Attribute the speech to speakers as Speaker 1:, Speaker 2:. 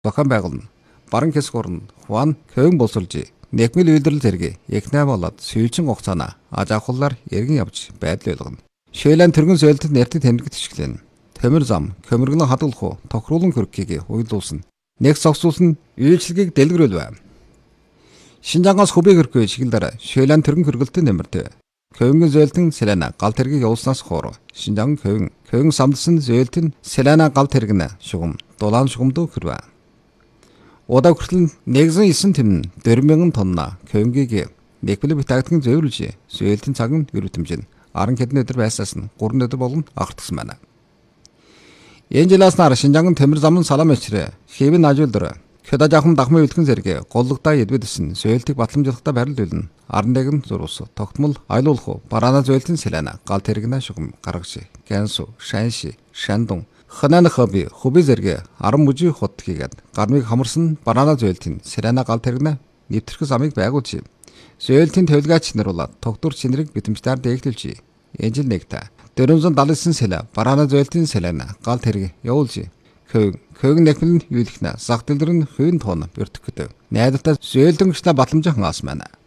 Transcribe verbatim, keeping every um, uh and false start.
Speaker 1: зохион байгуулна. Баран хэсэг орн Хуан Кён боловсруулж нийгмийн үйлдвэрлэл зэрэг Экнэ болоод сүүлчийн хугацаана аж ахуйлаар эргэн явж байдал байлгана. Шээлэн тэргэн соёлтод нэртэд тэмдэгт ишгэлэн. Төмөр зам, көмөргөн хадгалах уу, тохируулан хөрөхийг уйлуулсан. Нэг зогсуулсан үйлчлэгийг дэлгэрүүлв. Шинжаангаас хубыг хөрөхгүй чиглэлээр Шээлэн тэргэн хөргөлтөнд нэмэрдэ. Кёнгийн зөөлтөн Селена гал тэргийг явуулснаас хоор Шинжаан Кён Кён самдсан зөөлтөн Селена гал тэргэнэ шугам дулаан шугамд хөрвэ. Удаа хүртэл нэгэн эсэн тэм дөрвөн мянган тонна Кёнгийг нэгбэлэг битагдсан зөвлөж зөөлтөн цаг нь өрөвтөмжин аран хэдэн өдөр байсаас нь гурван өдөр болгон агтгсан байна. Энэ жилээс нар Шинжаан төмөр замын салам эчрэ хэвэн ажуулдар Хөдөө жахам дахмын үлгэн зэрэг голлогдоо эдвэдсэн зөөлтийг батламжлахтаа барилдуулна. Аран нэгэн зурус тогтмол айлуулах уу бараана зөөлтөн Селена гал тэрэгнэ шугам гаргаж Гэнсу Шанши Шандун Ханана хобби хобби зэрэг аран мужи хот хийгээд гармыг хамарсан бараана зөөлтийн Селена гал тэрэгнэ нэвтрэх замыг байгуулж зөөлтийн төлгөөч нар болоод тогтвор чинрэг битэмжээр дээгдүүлж энэ жил нэгтээ дөрвөн даалсан Селена бараана зөөлтийн Селена гал тэрэг явуулж Кён Кён нэхмэн юулхна сах дэлгэр нь хувийн тоон бэртэх гэдэг. Найдвартай зөөлдөнгөчнө батламжхан ас байна.